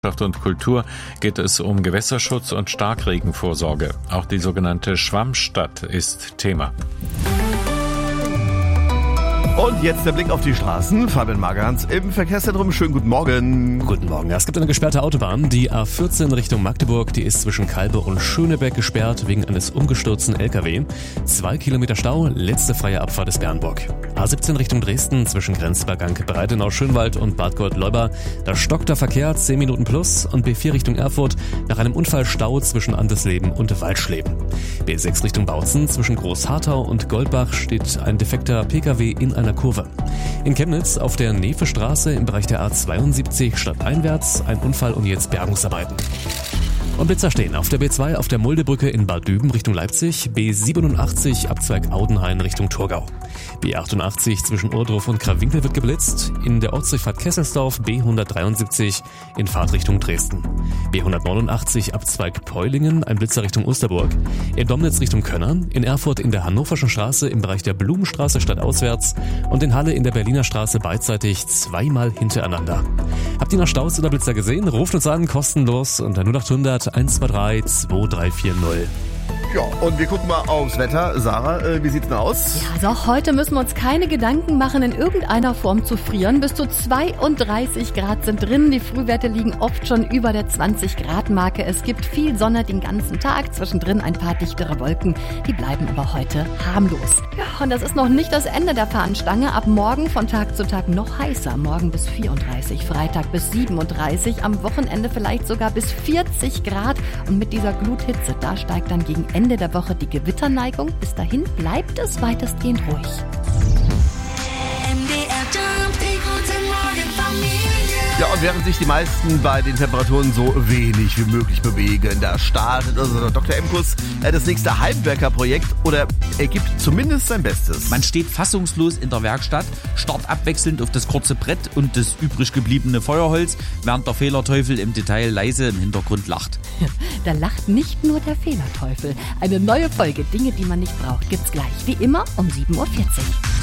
und Kultur geht es um Gewässerschutz und Starkregenvorsorge. Auch die sogenannte Schwammstadt ist Thema. Und jetzt der Blick auf die Straßen. Fabian Magerhans im Verkehrszentrum. Schönen guten Morgen. Guten Morgen. Ja, es gibt eine gesperrte Autobahn. Die A14 Richtung Magdeburg, die ist zwischen Kalbe und Schönebeck gesperrt wegen eines umgestürzten LKW. 2 Kilometer Stau, letzte freie Abfahrt ist Bernburg. A17 Richtung Dresden zwischen Grenzübergang Breitenau-Schönwald und Bad Gold-Leuba. Da stockt der Verkehr 10 Minuten plus. Und B4 Richtung Erfurt nach einem Unfall Stau zwischen Andersleben und Waldschleben. B6 Richtung Bautzen zwischen Großharthau und Goldbach steht ein defekter PKW in einer Kurve. In Chemnitz auf der Nefe-Straße im Bereich der A72 stadteinwärts ein Unfall und jetzt Bergungsarbeiten. Und Blitzer stehen auf der B2 auf der Muldebrücke in Bad Düben Richtung Leipzig, B87 Abzweig Audenhain Richtung Thurgau. B88 zwischen Ohrdruf und Krawinkel wird geblitzt, in der Ortsdurchfahrt Kesselsdorf B173 in Fahrtrichtung Dresden. B189 Abzweig Peulingen, ein Blitzer Richtung Osterburg. In Domnitz Richtung Könnern, in Erfurt in der Hannoverschen Straße im Bereich der Blumenstraße stadtauswärts und in Halle in der Berliner Straße beidseitig zweimal hintereinander. Habt ihr noch Staus oder Blitzer gesehen? Ruft uns an, kostenlos unter 0800 123 2340. Ja, und wir gucken mal aufs Wetter. Sarah, wie sieht's denn aus? Ja, also auch heute müssen wir uns keine Gedanken machen, in irgendeiner Form zu frieren. Bis zu 32 Grad sind drin. Die Frühwerte liegen oft schon über der 20-Grad-Marke. Es gibt viel Sonne den ganzen Tag. Zwischendrin ein paar dichtere Wolken. Die bleiben aber heute harmlos. Ja, und das ist noch nicht das Ende der Fahnenstange. Ab morgen von Tag zu Tag noch heißer. Morgen bis 34, Freitag bis 37, am Wochenende vielleicht sogar bis 40 Grad. Und mit dieser Gluthitze, da steigt dann gegen Ende der Woche die Gewitterneigung. Bis dahin bleibt es weitestgehend ruhig. Ja, und während sich die meisten bei den Temperaturen so wenig wie möglich bewegen, da startet unser Dr. Emkus das nächste Heimwerkerprojekt oder er gibt zumindest sein Bestes. Man steht fassungslos in der Werkstatt, starrt abwechselnd auf das kurze Brett und das übrig gebliebene Feuerholz, während der Fehlerteufel im Detail leise im Hintergrund lacht. Da lacht nicht nur der Fehlerteufel. Eine neue Folge Dinge, die man nicht braucht, gibt's gleich. Wie immer um 7.40 Uhr.